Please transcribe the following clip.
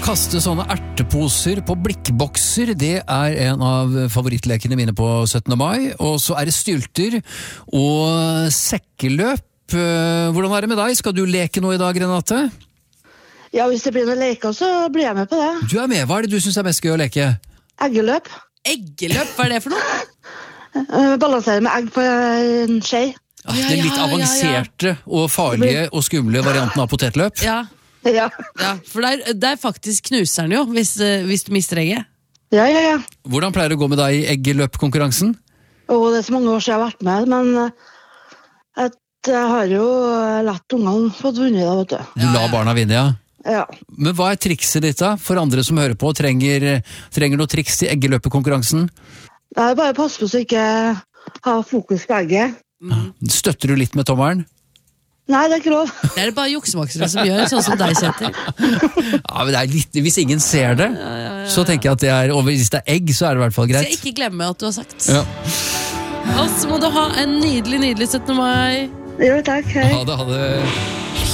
kaste sånne erteposer på blikkbokser, det er en av favorittlekene mine på 17. mai. Og så er det stylter og sekkeløp. Hvordan er det med deg? Skal du leke noe i dag, Renate? Ja, hvis det blir noen leker, så blir jeg med på det. Du er med. Hva er det du synes er mest gøy å leke? Eggeløp. Eggeløp, hva er det for noe? Balansere med egg på en skje. Ja, den litt avanserte og farlige og skumle varianten av potetløp. Ja, Ja. For der faktisk knuser den jo, hvis du mister egget. Ja. Hvordan pleier det å gå med deg i eggeløpkonkurransen? Og det er så mange år siden jeg har vært med, men jeg har jo lett ungene fått vunnet da, vet du. Du lar barna vinne, ja. Ja. Men hva er trikset ditt da, for andre som hører på og trenger noe triks til eggeløpekonkurransen? Det er bare å passe på så ikke ha fokus på egget. Støtter du litt med tommelen? Nei, det er ikke lov. Det er det bare juksemaksere som gjør, sånn som deg, Kjetil. Ja, men det er litt, hvis ingen ser det, så tenker jeg at det er, og hvis det er egg, så er det i hvert fall greit. Skal jeg ikke glemme at du har sagt. Ja. Og så må du ha en nydelig 17. mai. Jo, takk, hei. Ha det.